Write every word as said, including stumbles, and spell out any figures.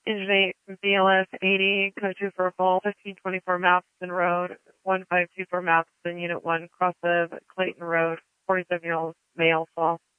Engine eight from D L S eighty, code two for full, fifteen twenty-four Matheson Road, one five two four Matheson, Unit one, cross of Clayton Road, forty-seven-year-old male, false.